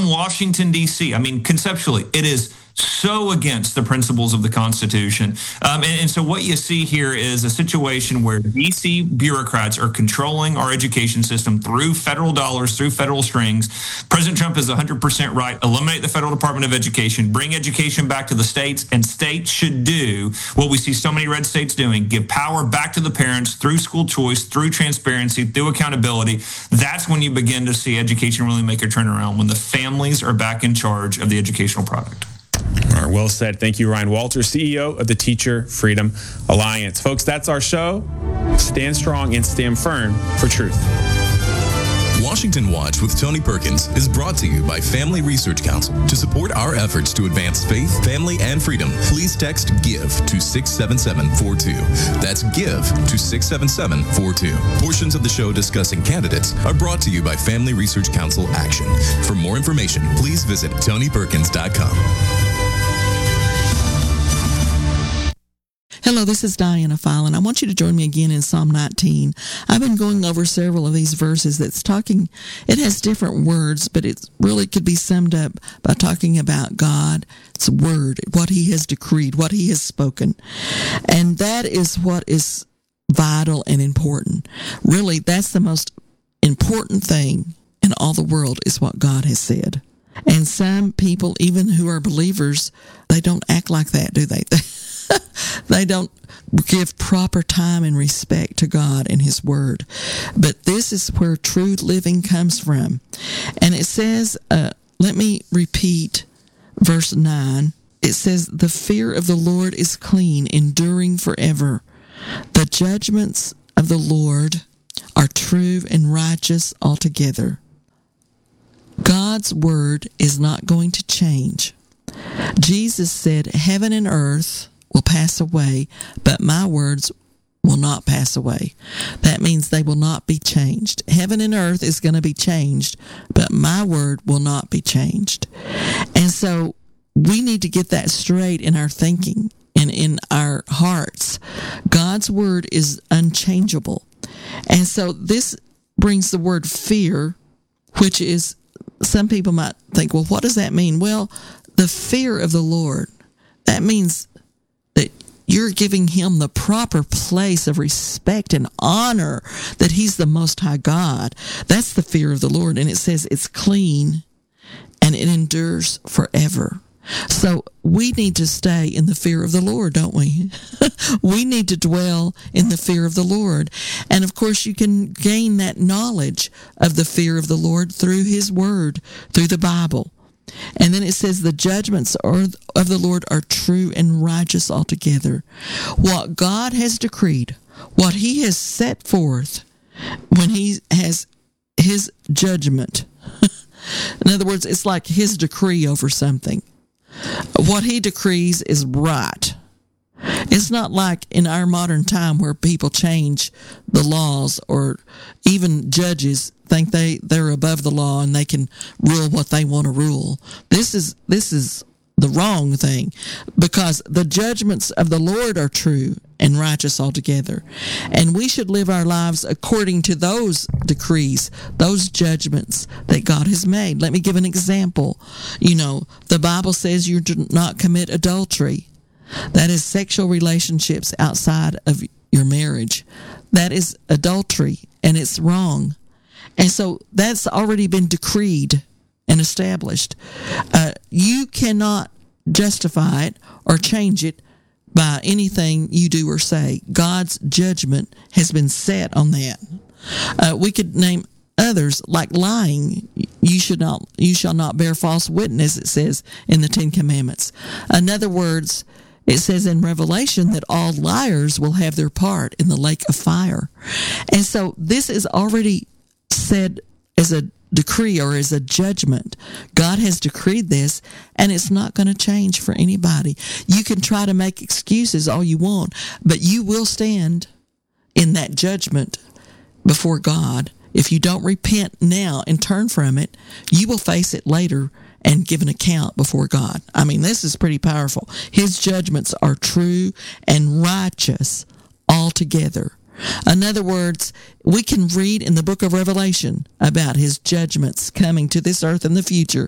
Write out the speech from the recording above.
Washington, D.C. I mean, conceptually, it is so against the principles of the Constitution. And so what you see here is a situation where D.C. bureaucrats are controlling our education system through federal dollars, through federal strings. President Trump is 100% right. Eliminate the Federal Department of Education, bring education back to the states, and states should do what we see so many red states doing, give power back to the parents through school choice, through transparency, through accountability. That's when you begin to see education really make a turnaround, when the families are back in charge of the educational product. All right, well said. Thank you, Ryan Walters, CEO of the Teacher Freedom Alliance. Folks, that's our show. Stand strong and stand firm for truth. Washington Watch with Tony Perkins is brought to you by Family Research Council. To support our efforts to advance faith, family, and freedom, please text GIVE to 67742. That's GIVE to 67742. Portions of the show discussing candidates are brought to you by Family Research Council Action. For more information, please visit TonyPerkins.com. Hello, this is Diana Filan. I want you to join me again in Psalm 19. I've been going over several of these verses that's talking, it has different words, but it really could be summed up by talking about God's word, what he has decreed, what he has spoken. And that is what is vital and important. Really, that's the most important thing in all the world is what God has said. And some people, even who are believers, they don't act like that, do they? They don't give proper time and respect to God and his word. But this is where true living comes from. And it says, let me repeat verse 9. It says, the fear of the Lord is clean, enduring forever. The judgments of the Lord are true and righteous altogether. God's word is not going to change. Jesus said, heaven and earth will pass away, but my words will not pass away. That means they will not be changed. Heaven and earth is going to be changed, but my word will not be changed. And so we need to get that straight in our thinking and in our hearts. God's word is unchangeable. And so this brings the word fear, which is, some people might think, well, what does that mean? Well, the fear of the Lord, that means that you're giving him the proper place of respect and honor, that he's the Most High God. That's the fear of the Lord. And it says it's clean and it endures forever. So we need to stay in the fear of the Lord, don't we? We need to dwell in the fear of the Lord. And of course, you can gain that knowledge of the fear of the Lord through his word, through the Bible. And then it says the judgments of the Lord are true and righteous altogether. What God has decreed, what he has set forth when he has his judgment. In other words, it's like his decree over something. What he decrees is right. It's not like in our modern time where people change the laws, or even judges think they're above the law and they can rule what they want to rule. This is the wrong thing, because the judgments of the Lord are true and righteous altogether. And we should live our lives according to those decrees, those judgments that God has made. Let me give an example. The Bible says you do not commit adultery. That is sexual relationships outside of your marriage. That is adultery, and it's wrong. And so that's already been decreed and established. You cannot justify it or change it by anything you do or say. God's judgment has been set on that. We could name others, like lying. You shall not bear false witness, it says in the Ten Commandments. In other words, it says in Revelation that all liars will have their part in the lake of fire. And so this is already said as a decree or as a judgment. God has decreed this, and it's not going to change for anybody. You can try to make excuses all you want, but you will stand in that judgment before God. If you don't repent now and turn from it, you will face it later and give an account before God. I mean, this is pretty powerful. His judgments are true and righteous altogether. In other words, we can read in the book of Revelation about his judgments coming to this earth in the future